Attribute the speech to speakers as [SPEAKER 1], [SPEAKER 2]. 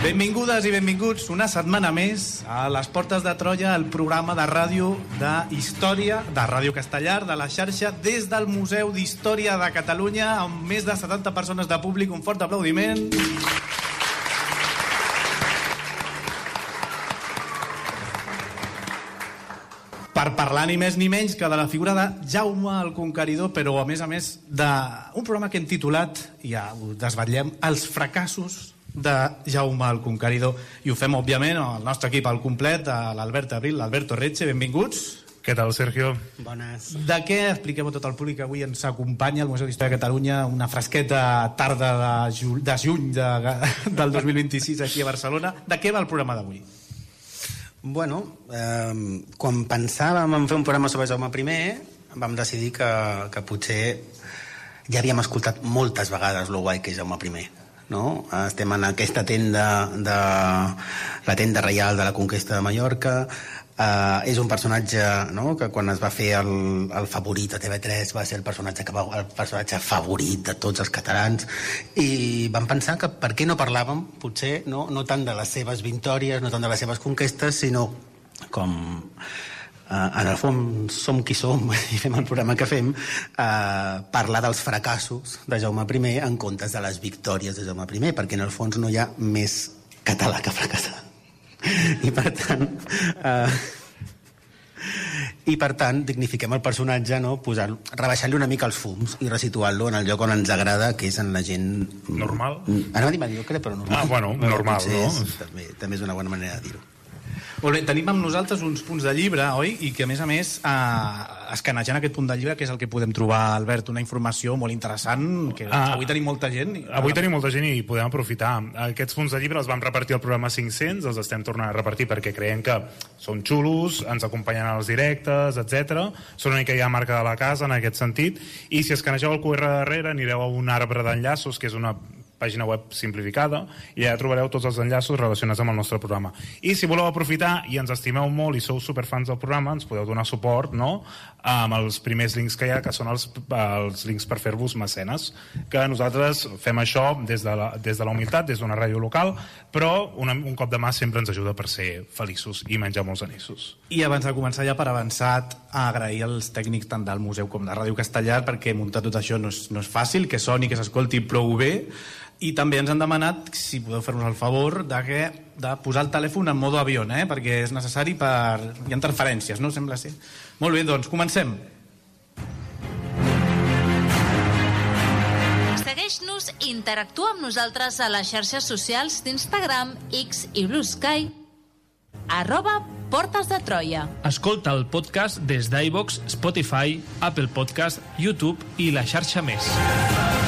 [SPEAKER 1] Benvingudes i benvinguts una setmana més a les Portes de Troia, el programa de ràdio d'història de Ràdio Castellar, de la xarxa, des del Museu d'Història de Catalunya, amb més de 70 persones de públic. Un fort aplaudiment. Per parlar ni més ni menys que de la figura de Jaume el Conqueridor, però a més d'un programa que hem titulat, i ja ho desvetllem, Els fracassos de Jaume el Conqueridor. I ho fem, òbviament, el nostre equip al complet, l'Albert Abril, l'Alberto Retxe, benvinguts.
[SPEAKER 2] Què tal, Sergio?
[SPEAKER 3] Bones.
[SPEAKER 1] De què, expliquem a tot el públic, avui ens acompanya al Museu d'Història de Catalunya, una fresqueta tarda de juny del 2026 aquí a Barcelona. De què va el programa d'avui?
[SPEAKER 3] Bueno, quan pensàvem en fer un programa sobre Jaume I, vam decidir que potser ja havíem escoltat moltes vegades lo guai que és Jaume I. No? Estem en aquesta tenda la tenda reial de la conquesta de Mallorca. És un personatge, no? Que quan es va fer el favorit a TV3 va ser el personatge favorit de tots els catalans, i vam pensar que per què no parlàvem potser no tant de les seves victòries, no tant de les seves conquestes, sinó com en el fons som qui som i fem el programa que fem, parlar dels fracassos de Jaume I en comptes de les victòries de Jaume I, perquè en el fons no hi ha més català que fracassar. I per tant dignifiquem el personatge, no? Rebaixant-li una mica els fums i resituant-lo en el lloc on ens agrada, que és en la gent
[SPEAKER 2] normal.
[SPEAKER 3] Ara m'ha dit mediocre, però normal.
[SPEAKER 2] Bueno, normal, no?
[SPEAKER 3] També és una bona manera de dir-ho.
[SPEAKER 1] Molt bé, tenim amb nosaltres uns punts de llibre, oi? I que, a més, escanejant aquest punt de llibre, que és el que podem trobar, Albert, una informació molt interessant, que avui tenim molta gent.
[SPEAKER 2] Avui tenim molta gent i podem aprofitar. Aquests punts de llibre els vam repartir al programa 500, els estem tornant a repartir perquè creiem que són xulos, ens acompanyen als directes, etc. Són una mica ja marca de la casa, en aquest sentit. I si escanegeu el QR darrere, anireu a un arbre d'enllaços, que és una pàgina web simplificada, i allà trobareu tots els enllaços relacionats amb el nostre programa. I si voleu aprofitar i ens estimeu molt i sou superfans del programa, ens podeu donar suport, no?, amb els primers links que hi ha, que són els links per fer-vos mecenes, que nosaltres fem això des de la humilitat, des d'una ràdio local, però un cop de mà sempre ens ajuda per ser feliços i menjar molts anissos.
[SPEAKER 1] I abans de començar, ja per avançat, agrair als tècnics tant del museu com de Ràdio Castellar, perquè muntar tot això no és fàcil, que soni, que s'escolti prou bé. I també ens han demanat si podeu fer-nos el favor de posar el telèfon en modo avió, perquè és necessari hi ha interferències, no? Sembla ser. Molt bé, doncs comencem.
[SPEAKER 4] Segueix-nos i interactua amb nosaltres a les xarxes socials d'Instagram, X i Blue Sky @Portes de Troia.
[SPEAKER 5] Escolta el podcast des d'iVoox, Spotify, Apple Podcast, YouTube i la xarxa més.